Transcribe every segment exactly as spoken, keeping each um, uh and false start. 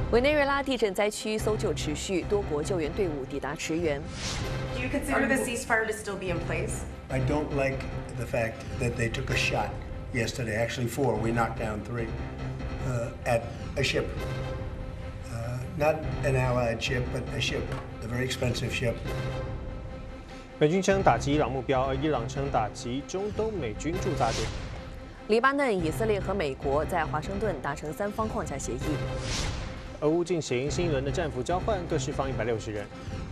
委内瑞拉地震灾区搜救持续，多国救援队伍抵达驰援。 Do you consider the ceasefire to still be in place? I don't like the fact that they took a shot yesterday. Actually, four. We knocked down three uh, at a ship. Uh, not an Allied ship, but a ship, a very expensive ship. 美军称打击伊朗目标，而伊朗称打击中东美军驻扎点。 黎巴嫩、以色列和美国在华盛顿达成三方框架协议。 俄乌进行新一轮的战俘交换，各释放一百六十人。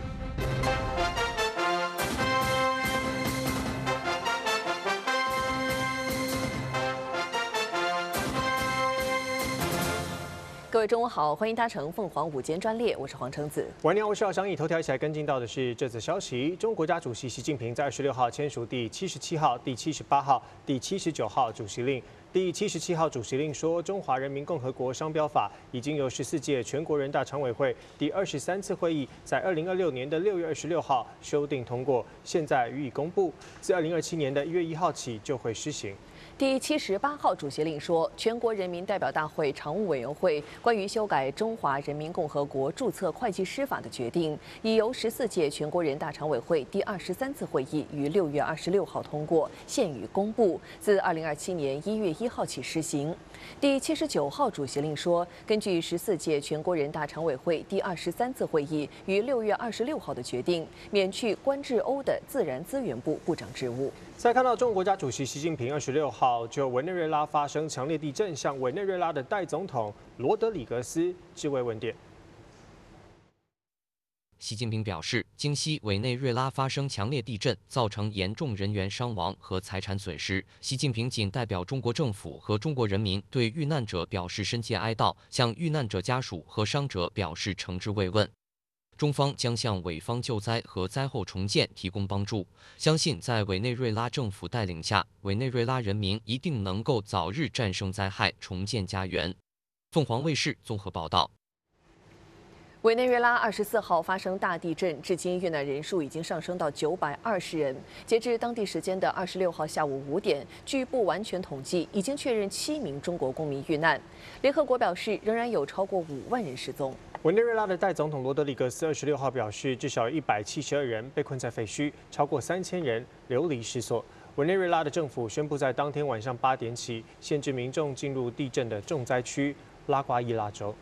各位中午好，欢迎搭乘凤凰午间专列，我是黄橙子。 晚上我是姚翔义，头条一起来跟进到的是这则消息：中国国家主席习近平在二十六号签署第七十七号、第七十八号、第七十九号主席令。第七十七号主席令说，中华人民共和国商标法已经由十四届全国人大常委会第二十三次会议在二零二六年的六月二十六号修订通过，现在予以公布，自二零二七年的一月一号起就会施行。 第七十八号主席令说，全国人民代表大会常务委员会关于修改《中华人民共和国注册会计师法》的决定，已由十四届全国人大常委会第二十三次会议于六月二十六号通过，现予公布，自二零二七年一月一号起施行。第七十九号主席令说，根据十四届全国人大常委会第二十三次会议于六月二十六号的决定，免去关志欧的自然资源部部长职务。 再看到中国国家主席习近平二十六号就委内瑞拉发生强烈地震，向委内瑞拉的代总统罗德里格斯致慰问电。 习近平表示，经悉委内瑞拉发生强烈地震，造成严重人员伤亡和财产损失。习近平谨代表中国政府和中国人民对遇难者表示深切哀悼，向遇难者家属和伤者表示诚挚慰问。中方将向委方救灾和灾后重建提供帮助，相信在委内瑞拉政府带领下，委内瑞拉人民一定能够早日战胜灾害，重建家园。凤凰卫视综合报道。 委内瑞拉二十四号发生大地震，至今遇难人数已经上升到九百二十人。截至当地时间的二十六号下午五点，据不完全统计，已经确认七名中国公民遇难。联合国表示，仍然有超过五万人失踪。 委内瑞拉的代总统罗德里格斯二十六号表示，至少一百七十二人被困在废墟，超过三千人流离失所。委内瑞拉的政府宣布，在当天晚上八点起，限制民众进入地震的重灾区拉瓜伊拉州。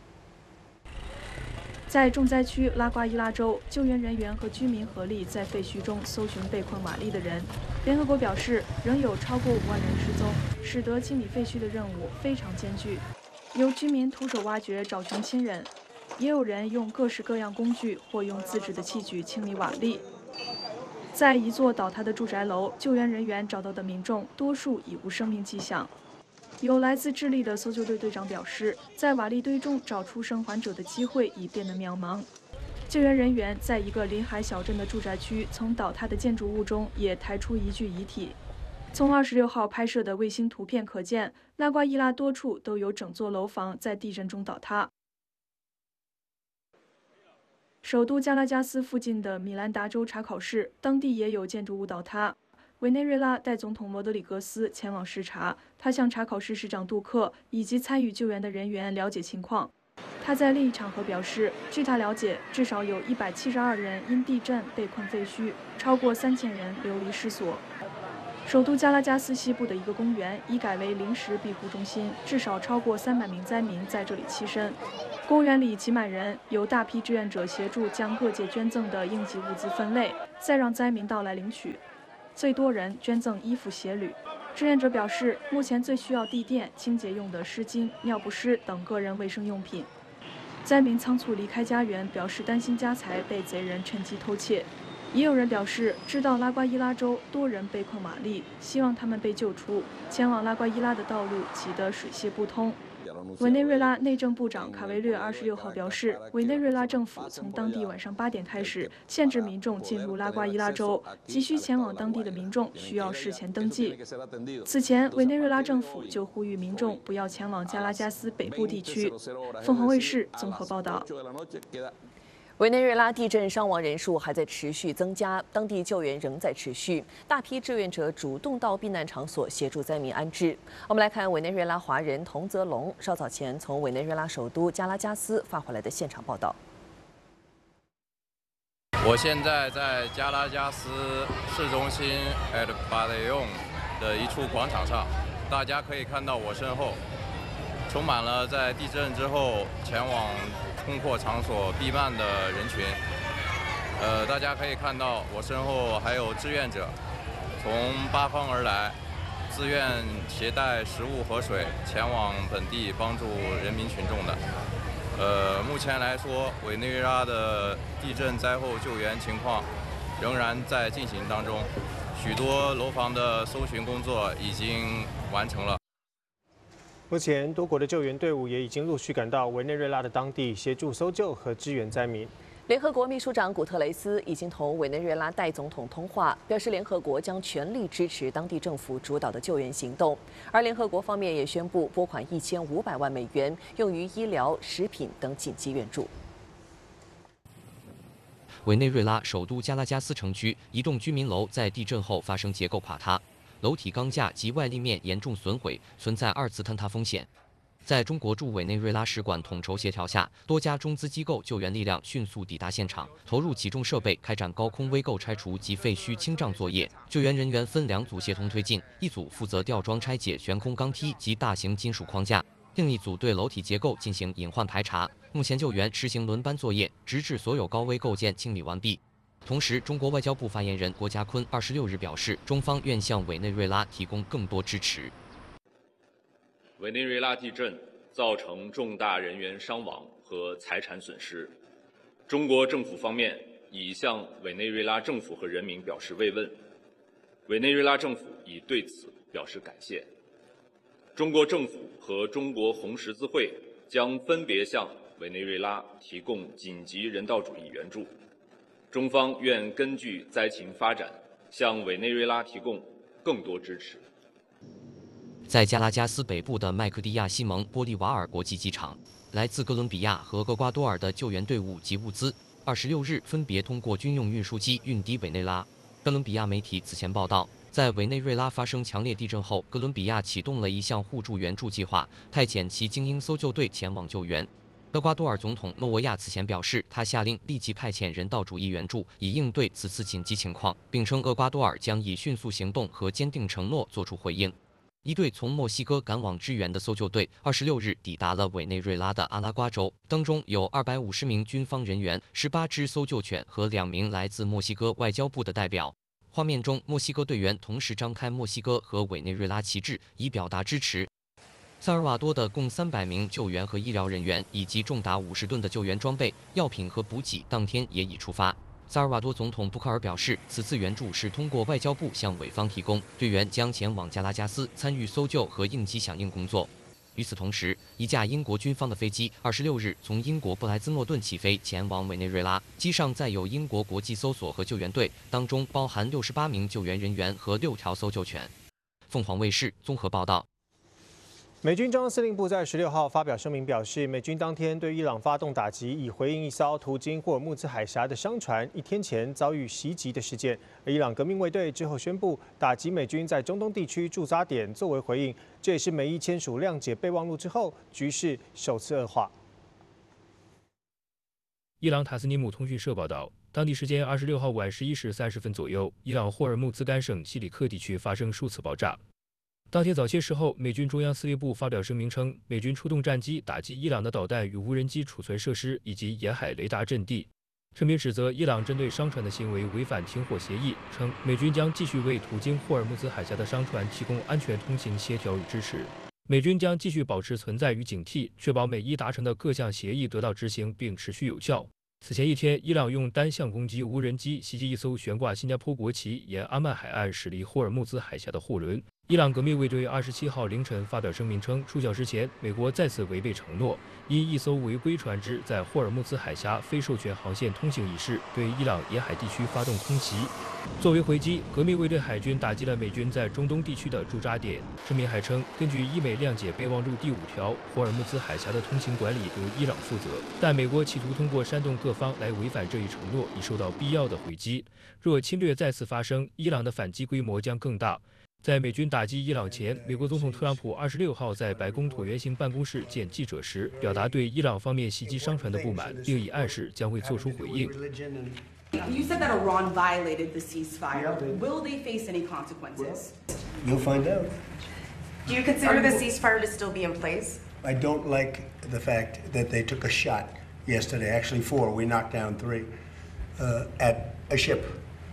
在重灾区拉瓜伊拉州，救援人员和居民合力在废墟中搜寻被困瓦砾的人。联合国表示，仍有超过五万人失踪，使得清理废墟的任务非常艰巨。有居民徒手挖掘找寻亲人，也有人用各式各样工具或用自制的器具清理瓦砾。在一座倒塌的住宅楼，救援人员找到的民众多数已无生命迹象。有来自智利的搜救队队长表示，在瓦砾堆中找出生还者的机会已变得渺茫。救援人员在一个临海小镇的住宅区，从倒塌的建筑物中也抬出一具遗体。从二十六号拍摄的卫星图片可见，拉瓜伊拉多处都有整座楼房在地震中倒塌。首都加拉加斯附近的米兰达州查考市，当地也有建筑物倒塌。委内瑞拉代总统罗德里格斯前往视察，他向查考市市长杜克以及参与救援的人员了解情况。他在另一场合表示，据他了解，至少有一百七十二人因地震被困废墟，超过三千人流离失所。首都加拉加斯西部的一个公园已改为临时庇护中心，至少超过三百名灾民在这里栖身。公园里挤满人，有大批志愿者协助将各界捐赠的应急物资分类，再让灾民到来领取。最多人捐赠衣服鞋履。志愿者表示，目前最需要地垫、清洁用的湿巾、尿不湿等个人卫生用品。灾民仓促离开家园，表示担心家财被贼人趁机偷窃。也有人表示，知道拉瓜伊拉州多人被困瓦砾，希望他们被救出。前往拉瓜伊拉的道路挤得水泄不通。委内瑞拉内政部长卡维略二十六号表示，委内瑞拉政府从当地晚上八点开始限制民众进入拉瓜伊拉州，急需前往当地的民众需要事前登记。此前，委内瑞拉政府就呼吁民众不要前往加拉加斯北部地区。凤凰卫视综合报道。 委内瑞拉地震伤亡人数还在持续增加，当地救援仍在持续，大批志愿者主动到避难场所协助灾民安置。我们来看委内瑞拉华人童泽龙稍早前从委内瑞拉首都加拉加斯发回来的现场报道。 我现在在加拉加斯市中心 El Pabellón 的一处广场上，大家可以看到我身后充满了在地震之后前往空阔场所避难的人群。呃，大家可以看到我身后还有志愿者从八方而来，自愿携带食物和水前往本地帮助人民群众的。呃，目前来说，委内瑞拉的地震灾后救援情况仍然在进行当中，许多楼房的搜寻工作已经完成了。 目前，多国的救援队伍也已经陆续赶到委内瑞拉的当地，协助搜救和支援灾民。 联合国秘书长古特雷斯已经同委内瑞拉代总统通话，表示联合国将全力支持当地政府主导的救援行动。而联合国方面也宣布拨款一千五百万美元，用于医疗、食品等紧急援助。 委内瑞拉首都加拉加斯城区一栋居民楼在地震后发生结构垮塌。 楼体钢架及外立面严重损毁，存在二次坍塌风险。在中国驻委内瑞拉使馆统筹协调下，多家中资机构救援力量迅速抵达现场，投入起重设备，开展高空危构拆除及废墟清障作业。救援人员分两组协同推进，一组负责吊装拆解悬空钢梯及大型金属框架，另一组对楼体结构进行隐患排查。目前救援实行轮班作业，直至所有高危构件清理完毕。 同时，中国外交部发言人郭家坤二十六日表示，中方愿向委内瑞拉提供更多支持。 委内瑞拉地震造成重大人员伤亡和财产损失，中国政府方面已向委内瑞拉政府和人民表示慰问，委内瑞拉政府已对此表示感谢。中国政府和中国红十字会将分别向委内瑞拉提供紧急人道主义援助。 中方愿根据灾情发展，向委内瑞拉提供更多支持。 在加拉加斯北部的麦克蒂亚西蒙玻利瓦尔国际机场，来自哥伦比亚和厄瓜多尔的救援队伍及物资，二十六日分别通过军用运输机运抵委内瑞拉。哥伦比亚媒体此前报道，在委内瑞拉发生强烈地震后，哥伦比亚启动了一项互助援助计划，派遣其精英搜救队前往救援。 厄瓜多尔总统诺维亚此前表示，他下令立即派遣人道主义援助，以应对此次紧急情况，并称厄瓜多尔将以迅速行动和坚定承诺作出回应。一队从墨西哥赶往支援的搜救队，二十六日抵达了委内瑞拉的阿拉瓜州，当中有二百五十名军方人员、十八只搜救犬和两名来自墨西哥外交部的代表。画面中，墨西哥队员同时张开墨西哥和委内瑞拉旗帜，以表达支持。 萨尔瓦多的共三百名救援和医疗人员，以及重达五十吨的救援装备、药品和补给，当天也已出发。萨尔瓦多总统布克尔表示，此次援助是通过外交部向委方提供，队员将前往加拉加斯参与搜救和应急响应工作。与此同时，一架英国军方的飞机二十六日从英国布莱兹诺顿起飞，前往委内瑞拉。机上载有英国国际搜索和救援队，当中包含六十八名救援人员和六条搜救犬。凤凰卫视综合报道。 美军中央司令部在十六号发表声明，表示美军当天对伊朗发动打击，以回应一艘途经霍尔木兹海峡的商船一天前遭遇袭击的事件。而伊朗革命卫队之后宣布打击美军在中东地区驻扎点，作为回应。这也是美伊签署谅解备忘录之后，局势首次恶化。 伊朗塔斯尼姆通讯社报道，当地时间二十六号晚十一时三十分左右，伊朗霍尔木兹干省西里克地区发生数次爆炸。 当天早些时候，美军中央司令部发表声明称，美军出动战机打击伊朗的导弹与无人机储存设施以及沿海雷达阵地。声明指责伊朗针对商船的行为违反停火协议，称美军将继续为途经霍尔木兹海峡的商船提供安全通行协调与支持。美军将继续保持存在与警惕，确保美伊达成的各项协议得到执行并持续有效。此前一天，伊朗用单向攻击无人机袭击一艘悬挂新加坡国旗沿阿曼海岸驶离霍尔木兹海峡的货轮。 伊朗革命卫队二十七号凌晨发表声明称，数小时前，美国再次违背承诺，因一艘违规船只在霍尔木兹海峡非授权航线通行一事，对伊朗沿海地区发动空袭。作为回击，革命卫队海军打击了美军在中东地区的驻扎点。声明还称，根据伊美谅解备忘录第五条，霍尔木兹海峡的通行管理由伊朗负责，但美国企图通过煽动各方来违反这一承诺，已受到必要的回击。若侵略再次发生，伊朗的反击规模将更大。在美军打击伊朗前，美国总统特朗普二十六号在白宫椭圆形办公室见记者时，表达对伊朗方面袭击商船的不满，并已暗示将会做出回应。 You said that Iran violated the ceasefire. Will they face any consequences? You'll find out. Do you consider the ceasefire to still be in place? I don't like the fact that they took a shot yesterday, actually four, we knocked down three, uh, at a ship.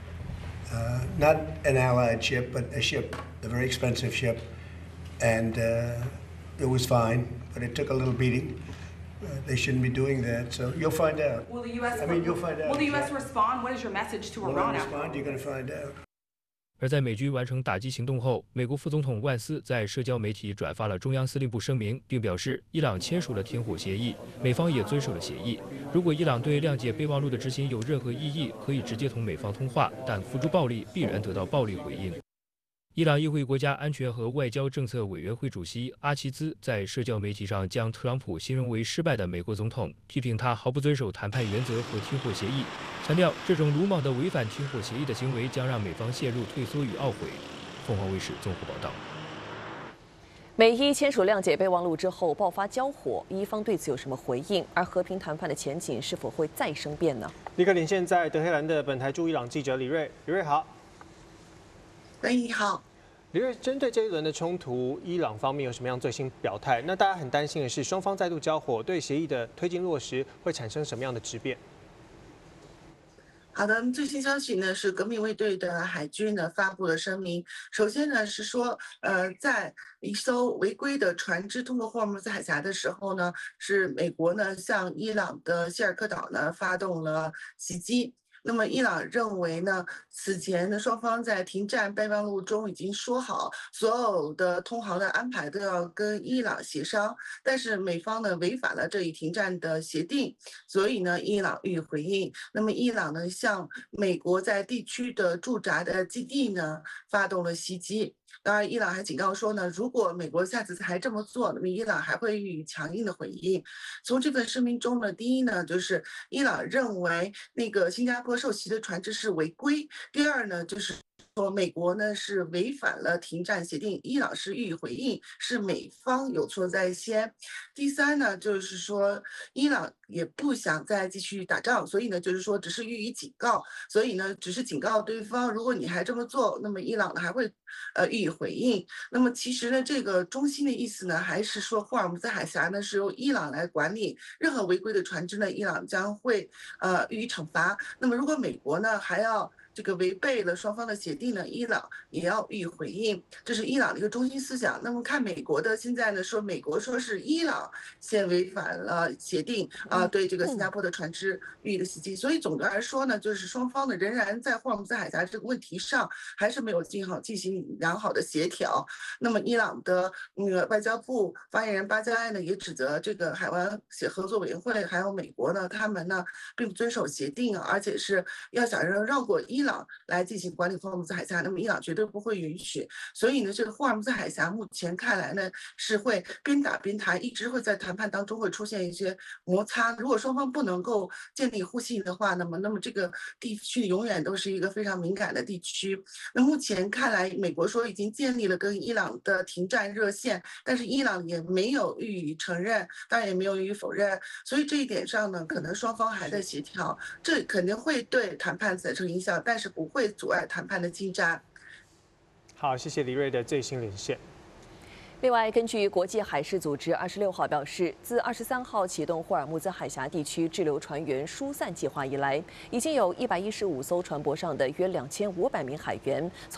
Uh, not an Allied ship, but a ship, a very expensive ship, and uh, it was fine, but it took a little beating. Uh, they shouldn't be doing that, so you'll find out. Will the U S I mean, you'll find out. Will the U S respond? What is your message to Will Iran? they respond? You're going to find out. 而在美军完成打击行动后，美国副总统万斯在社交媒体转发了中央司令部声明，并表示伊朗签署了停火协议，美方也遵守了协议。如果伊朗对谅解备忘录的执行有任何异议，可以直接同美方通话，但付诸暴力必然得到暴力回应。伊朗议会国家安全和外交政策委员会主席阿齐兹在社交媒体上将特朗普形容为失败的美国总统，批评他毫不遵守谈判原则和停火协议，强调这种鲁莽的违反停火协议的行为将让美方陷入退缩与懊悔。凤凰卫视综合报道。 美伊签署谅解备忘录之后爆发交火，伊方对此有什么回应？而和平谈判的前景是否会再生变呢？ 立刻连线在德黑兰的本台驻伊朗记者李瑞，李瑞好。 喂，你好。 李瑞，针对这一轮的冲突，伊朗方面有什么样最新表态？那大家很担心的是，双方再度交火，对协议的推进落实会产生什么样的质变？ 好的，最新消息呢是革命卫队的海军呢发布了声明。首先呢是说，呃，在一艘违规的船只通过霍尔木兹海峡的时候呢，是美国呢向伊朗的希尔克岛呢发动了袭击。那么伊朗认为呢，此前呢双方在停战备忘录中已经说好，所有的通航的安排都要跟伊朗协商，但是美方呢违反了这一停战的协定，所以呢伊朗予以回应。那么伊朗呢向美国在地区的驻扎的基地呢发动了袭击。当然，伊朗还警告说呢，如果美国下次还这么做，那么伊朗还会予以强硬的回应。从这份声明中呢，第一呢，就是伊朗认为那个新加坡受袭的船只是违规；第二呢，就是说美国呢是违反了停战协定，伊朗是予以回应，是美方有错在先。第三呢，就是说伊朗也不想再继续打仗，所以呢，就是说只是予以警告，所以呢，只是警告对方，如果你还这么做，那么伊朗呢还会呃予以回应。那么其实呢，这个中心的意思呢，还是说霍尔木兹海峡呢是由伊朗来管理，任何违规的船只呢，伊朗将会呃予以惩罚。那么如果美国呢还要这个违背了双方的协定呢，伊朗也要予以回应，这是伊朗的一个中心思想。那么看美国的现在呢，说美国说是伊朗先违反了协定啊、呃，对这个新加坡的船只予以的袭击。所以总的来说呢，就是双方呢仍然在霍尔木兹海峡这个问题上还是没有进好进行良好的协调。那么伊朗的那个外交部发言人巴加埃呢也指责这个海湾协合作委员会还有美国呢，他们呢并不遵守协定，而且是要想让绕过伊朗来进行管理霍尔木兹海峡，那么伊朗绝对不会允许。所以呢，这个霍尔木兹海峡目前看来呢是会边打边谈，一直会在谈判当中会出现一些摩擦。如果双方不能够建立互信的话，那么那么这个地区永远都是一个非常敏感的地区。那目前看来，美国说已经建立了跟伊朗的停战热线，但是伊朗也没有予以承认，当然也没有予以否认。所以这一点上呢，可能双方还在协调，这肯定会对谈判产生影响，但是不会阻碍谈判的进展。 好，谢谢李瑞的最新连线。 另外，根据国际海事组织二十六号表示，自二十三号启动霍尔木兹海峡地区滞留船员疏散计划以来，已经有一百一十五艘船舶上的约两千五百名海员从